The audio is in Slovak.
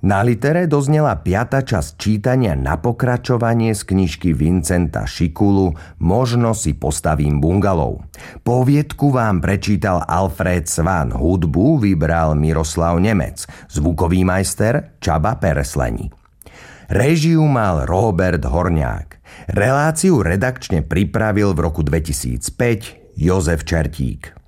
Na litere doznela 5. časť čítania na pokračovanie z knižky Vincenta Šikulu Možno si postavím bungalov. Poviedku vám prečítal Alfred Svan, hudbu vybral Miroslav Nemec, zvukový majster Csaba Peresleni. Réžiu mal Róbert Horňák. Reláciu redakčne pripravil v roku 2005 Jozef Čertík.